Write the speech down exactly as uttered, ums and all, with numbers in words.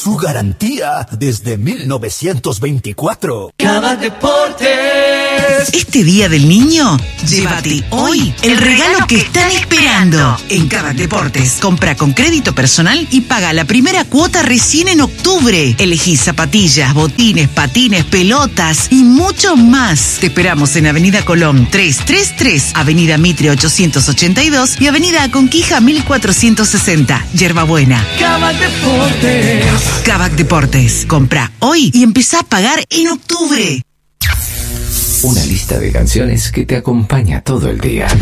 Su garantía desde mil novecientos veinticuatro. Kavak Deportes. Este Día del Niño, llévate hoy el regalo que están esperando. En Kavak Deportes, compra con crédito personal y paga la primera cuota recién en octubre. Elegí zapatillas, botines, patines, pelotas y mucho más. Te esperamos en Avenida Colón trescientos treinta y tres, Avenida Mitre ochocientos ochenta y dos y Avenida Conquija mil cuatrocientos sesenta. Yerbabuena. Kavak Deportes. Kavak Deportes. Compra hoy y empezá a pagar en octubre. Una lista de canciones que te acompaña todo el día.